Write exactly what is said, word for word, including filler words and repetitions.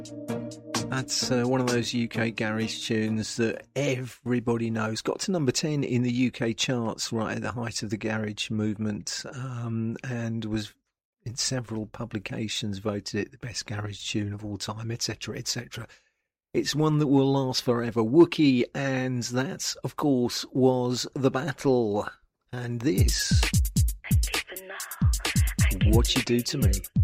That's uh, one of those U K garage tunes that everybody knows. Got to number ten in the U K charts right at the height of the garage movement, um, and was in several publications voted it the best garage tune of all time, et cetera, et cetera. It's one that will last forever. Wookie, and that, of course, was The Battle. And this, What You Do To Me.